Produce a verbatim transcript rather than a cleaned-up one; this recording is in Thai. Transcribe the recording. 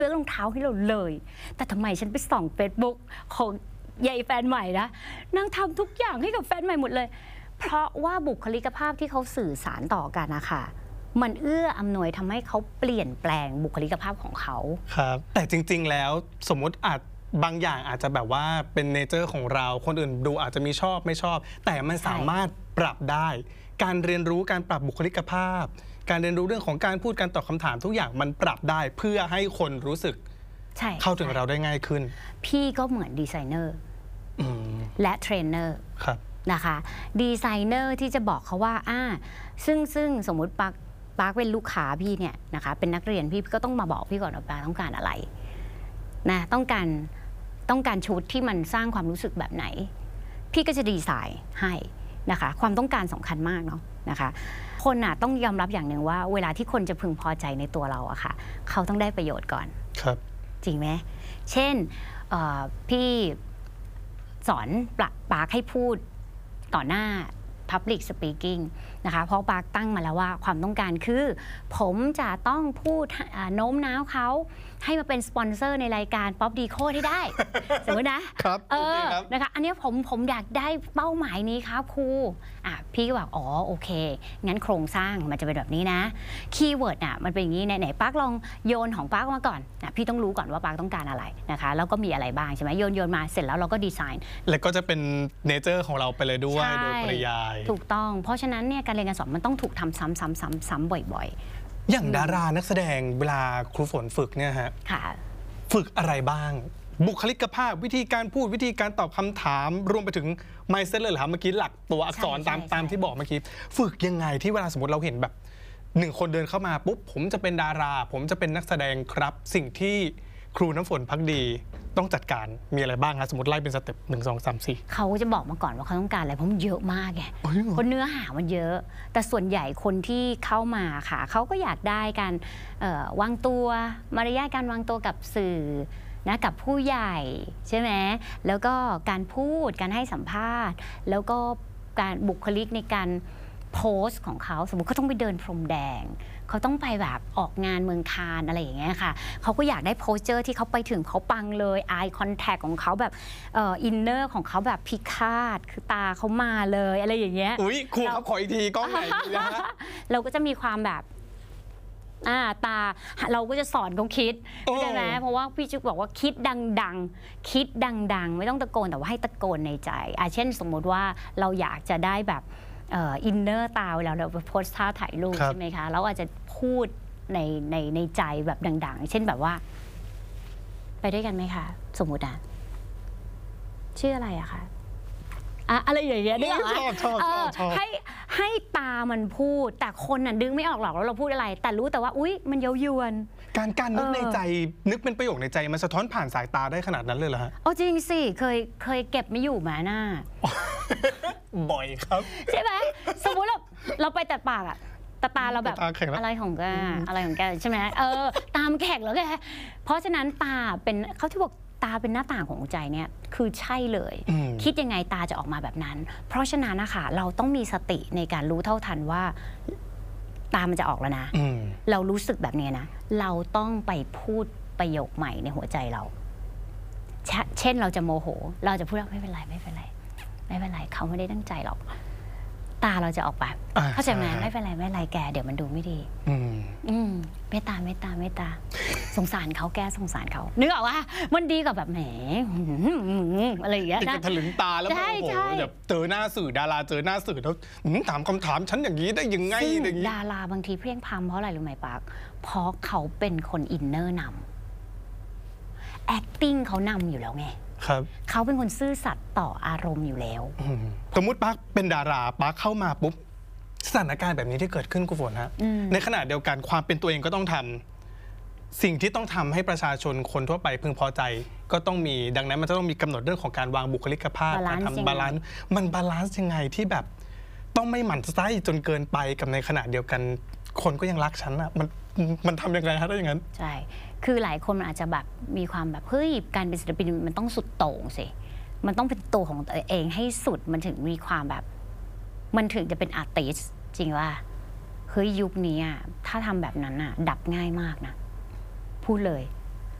ซื้อรองเท้าให้เราเลยแต่ทำไมฉันไปส่อง Facebook ของยายแฟนใหม่นะนางทำทุกอย่างให้กับแฟนใหม่หมดเลยเพราะว่าบุคลิกภาพที่เขาสื่อสารต่อกันนะคะมันเอื้ออำนวยทำให้เขาเปลี่ยนแปลงบุคลิกภาพของเขาครับแต่จริงๆแล้วสมมติอาจบางอย่างอาจจะแบบว่าเป็นเนเจอร์ของเราคนอื่นดูอาจจะมีชอบไม่ชอบแต่มันสามารถปรับได้การเรียนรู้การปรับบุคลิกภาพการเรียนรู้เรื่องของการพูดการตอบคำถามทุกอย่างมันปรับได้เพื่อให้คนรู้สึกเข้าถึงเราได้ง่ายขึ้นพี่ก็เหมือนดีไซเนอร์และเทรนเนอร์นะคะดีไซเนอร์ที่จะบอกเขาว่าอ่าซึ่งซึ่งสมมุติปักปักเป็นลูกค้าพี่เนี่ยนะคะเป็นนักเรียนพี่ก็ต้องมาบอกพี่ก่อนว่าปักต้องการอะไรนะต้องการต้องการชุดที่มันสร้างความรู้สึกแบบไหนพี่ก็จะดีไซน์ให้นะคะความต้องการสำคัญมากเนาะนะคะคนน่ะต้องยอมรับอย่างหนึ่งว่าเวลาที่คนจะพึงพอใจในตัวเราอะค่ะเขาต้องได้ประโยชน์ก่อนครับจริงไหมเช่นพี่สอนปาร์คให้พูดต่อหน้า Public Speaking นะคะเพราะปาร์คตั้งมาแล้วว่าความต้องการคือผมจะต้องพูดโน้มน้าวเขาให้มาเป็นสปอนเซอร์ในรายการ Pop Decode ให้ได้สมมตินะครับเออนะคะอันนี้ผมผมอยากได้เป้าหมายนี้ครับครูอ่ะพี่ก็บอกอ๋อโอเคงั้นโครงสร้างมันจะเป็นแบบนี้นะคีย์เวิร์ดอ่ะมันเป็นอย่างนี้ไหนๆปาร์คลองโยนของปาร์คมาก่อนนะพี่ต้องรู้ก่อนว่าปาร์คต้องการอะไรนะคะแล้วก็มีอะไรบ้างใช่ไหมโยนโยนมาเสร็จแล้วเราก็ดีไซน์แล้วก็จะเป็นเนเจอร์ของเราไปเลยด้วยโดยปริยายถูกต้องเพราะฉะนั้นเนี่ยการเรียนการสอนมันต้องถูกทำซ้ำซ้ำซ้ำซ้ำบ่อยๆอย่างดารานักแสดงเวลาครูฝนฝึกเนี่ยฮะฝึกอะไรบ้างบุคลิกภาพวิธีการพูดวิธีการตอบคำถามรวมไปถึง mindset เลยเหรอครับเมื่อกี้หลักตัวอักษรตามตามที่บอกเมื่อกี้ฝึกยังไงที่เวลาสมมติเราเห็นแบบหนึ่งคนเดินเข้ามาปุ๊บผมจะเป็นดาราผมจะเป็นนักแสดงครับสิ่งที่ครูน้ำฝนพักดีต้องจัดการมีอะไรบ้างครับสมมติไล่เป็นสเต็ปหนึ่งสองสามสี่เขาจะบอกมาก่อนว่าเขาต้องการอะไรเพราะมันเยอะมากไงคนเนื้อหามันเยอะแต่ส่วนใหญ่คนที่เข้ามาค่ะเขาก็อยากได้การวางตัวมารยาทการวางตัวกับสื่อนะกับผู้ใหญ่ใช่ไหมแล้วก็การพูดการให้สัมภาษณ์แล้วก็การบุคลิกในการโพสต์ของเขาสมมติเขาต้องไปเดินพรมแดงเขาต้องไปแบบออกงานเมืองคานอะไรอย่างเงี้ยค่ะเขาก็อยากได้โพสเจอร์ที่เขาไปถึงเขาปังเลย eye contact ของเขาแบบอินเนอร์ของเขาแบบพิฆาตคือตาเขามาเลยอะไรอย่างเงี้ยอุ้ยครูครับขออีกทีกล้องไหนดีนะเราก็จะมีความแบบอ่าตาเราก็จะสอนเขาคิดใช่ไหมเพราะว่าพี่จุกบอกว่าคิดดังๆคิดดังๆไม่ต้องตะโกนแต่ว่าให้ตะโกนในใจอ่ะเช่นสมมติว่าเราอยากจะได้แบบอินเนอร์ตาเวลาเราโพสท่าถ่ายรูปใช่ไหมคะเราอาจจะพูดในในในใจแบบดังๆเช่นแบบว่าไปด้วยกันไหมคะสมมุติอ่ะชื่ออะไรอะคะอะอะไรอย่างเงี้ยเนี่ยให้ให้ตามันพูดแต่คนน่ะดึงไม่ออกหรอกว่าเราพูดอะไรแต่รู้แต่ว่าอุ๊ยมันเย้ายวนการการนึกในใจนึกเป็นประโยคในใจมันสะท้อนผ่านสายตาได้ขนาดนั้นเลยเหรอฮะโอ้จริงสิเคยเคยเก็บไม่อยู่มาหน้าบ่อยครับใช่ไหมสมมติเราเราไปแต่ปากอะตาตาเราแบบอะไรของแกอะไรของแกใช่ไหมเออตามแขกแล้วแกเพราะฉะนั้นตาเป็นเขาที่บอกตาเป็นหน้าต่างของหัวใจเนี่ยคือใช่เลยคิดยังไงตาจะออกมาแบบนั้นเพราะฉะนั้นนะคะเราต้องมีสติในการรู้เท่าทันว่าตามันจะออกแล้วนะเรารู้สึกแบบนี้นะเราต้องไปพูดประโยคใหม่ในหัวใจเราเช่นเราจะโมโหเราจะพูดว่าไม่เป็นไรไม่เป็นไรไม่เป็นไรเขาไม่ได้ตั้งใจหรอกตาเราจะออกแบบเข้าใจไหมไม่เป็นไรไม่เป็นไรแกเดี๋ยวมันดูไม่ดีอืมเมตตาเมตตาเมตตาสงสารเขาแกสงสารเขานึกออกว่ามันดีกับแบบแหมอะไรอย่างเงี้ยนะถลึงตาแล้วโอ้โหแบบเจอหน้าสื่อดาราเจอหน้าสื่อแล้วถามคำถามฉันอย่างนี้ได้ยังไงอย่างนี้ดาราบางทีเพี้ยงพำเพราะอะไรรู้ไหมปากเพราะเขาเป็นคนอินเนอร์นำ acting เขานำอยู่แล้วไงเขาเป็นคนซื่อสัตย์ต่ออารมณ์อยู่แล้วสมมุติปั๊กเป็นดาราปั๊กเข้ามาปุ๊บสถานการณ์แบบนี้ที่เกิดขึ้นกูฝนฮะในขณะเดียวกันความเป็นตัวเองก็ต้องทำสิ่งที่ต้องทำให้ประชาชนคนทั่วไปพึงพอใจก็ต้องมีดังนั้นมันจะต้องมีกำหนดเรื่องของการวางบุคลิกภาพการทำบาลานซ์มันบาลานซ์ยังไงที่แบบต้องไม่หมั่นไส้จนเกินไปกับในขณะเดียวกันคนก็ยังรักฉันอะมันมันทำยังไงฮะถ้าอย่างนั้นใช่คือหลายคนมันอาจจะแบบมีความแบบเฮ้ยการเป็นศิลปินมันต้องสุดโต่งสิมันต้องเป็นตัวของตัวเองให้สุดมันถึงมีความแบบมันถึงจะเป็นอาร์ติสต์จริงว่าเฮ้ยยุคนี้ถ้าทำแบบนั้นอะดับง่ายมากนะพูดเลย